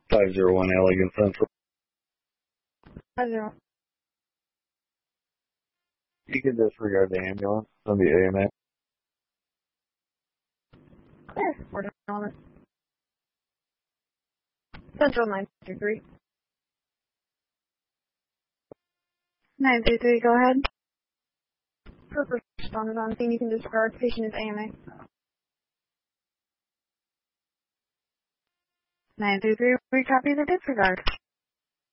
501 Elegant Central. 50. You can disregard the ambulance on the AMA. Clear. We're on it. Central 923. 933, go ahead. First responders on scene, you can disregard. Patient is AMA. 933, we copy the disregard.